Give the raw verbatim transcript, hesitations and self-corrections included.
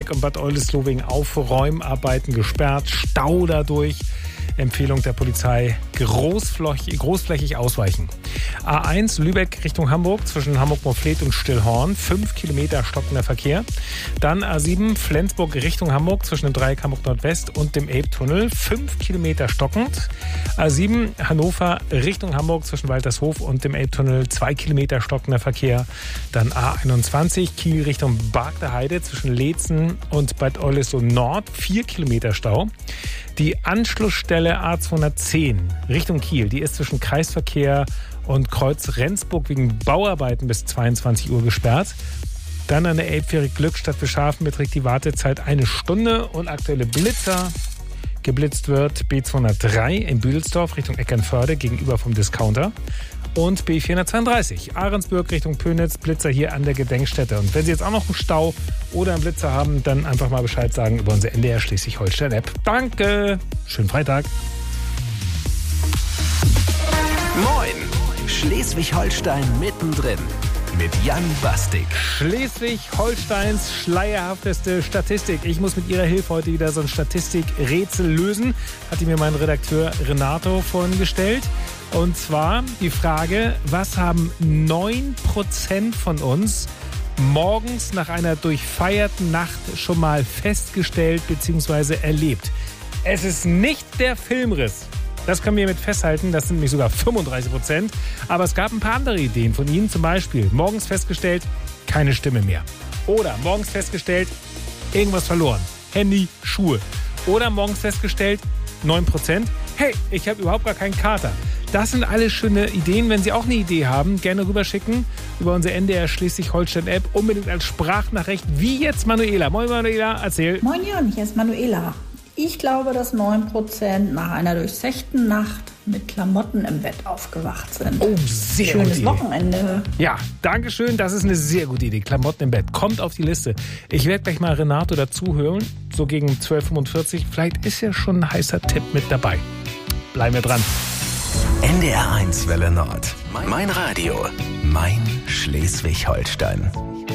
Schleswig und Bad Oldesloe wegen Aufräumarbeiten gesperrt. Stau dadurch. Empfehlung der Polizei, großflächig, großflächig ausweichen. A eins Lübeck Richtung Hamburg zwischen Hamburg-Morfleet und Stillhorn. fünf Kilometer stockender Verkehr. Dann A sieben Flensburg Richtung Hamburg zwischen dem Dreieck Hamburg Nordwest und dem Elbtunnel. fünf Kilometer stockend. A sieben Hannover Richtung Hamburg zwischen Waltershof und dem Elbtunnel. zwei Kilometer stockender Verkehr. Dann A einundzwanzig Kiel Richtung Bargteheide zwischen Leetzen und Bad Oldesloe Nord. vier Kilometer Stau. Die Anschlussstelle A zweihundertzehn Richtung Kiel, die ist zwischen Kreisverkehr und Kreuz Rendsburg wegen Bauarbeiten bis zweiundzwanzig Uhr gesperrt. Dann an der Elbfähre Glückstadt Beschafen beträgt die Wartezeit eine Stunde und aktuelle Blitzer. Geblitzt wird B zweihundertdrei in Büdelsdorf Richtung Eckernförde gegenüber vom Discounter. Und B vierhundertzweiunddreißig Ahrensburg Richtung Pönitz, Blitzer hier an der Gedenkstätte. Und wenn Sie jetzt auch noch einen Stau oder einen Blitzer haben, dann einfach mal Bescheid sagen über unsere N D R Schleswig-Holstein-App. Danke, schönen Freitag. Moin, Schleswig-Holstein mittendrin mit Jan Bastik. Schleswig-Holsteins schleierhafteste Statistik. Ich muss mit Ihrer Hilfe heute wieder so ein Statistikrätsel lösen. Hatte mir mein Redakteur Renato vorhin gestellt. Und zwar die Frage, was haben neun Prozent von uns morgens nach einer durchfeierten Nacht schon mal festgestellt bzw. erlebt? Es ist nicht der Filmriss. Das können wir mit festhalten, das sind nämlich sogar fünfunddreißig Prozent. Aber es gab ein paar andere Ideen von Ihnen. Zum Beispiel morgens festgestellt, keine Stimme mehr. Oder morgens festgestellt, irgendwas verloren. Handy, Schuhe. Oder morgens festgestellt, neun Prozent, hey, ich habe überhaupt gar keinen Kater. Das sind alles schöne Ideen. Wenn Sie auch eine Idee haben, gerne rüberschicken über unsere N D R Schleswig-Holstein-App. Unbedingt als Sprachnachricht, wie jetzt Manuela. Moin Manuela, erzähl. Moin Jan, hier ist Manuela. Ich glaube, dass neun Prozent nach einer durchzechten Nacht mit Klamotten im Bett aufgewacht sind. Oh, sehr Schönes gute Idee. Wochenende. Ja, danke schön. Das ist eine sehr gute Idee. Klamotten im Bett. Kommt auf die Liste. Ich werde gleich mal Renato dazu hören. So gegen zwölf Uhr fünfundvierzig. Vielleicht ist ja schon ein heißer Tipp mit dabei. Bleiben wir dran. N D R eins Welle Nord. Mein Radio. Mein Schleswig-Holstein.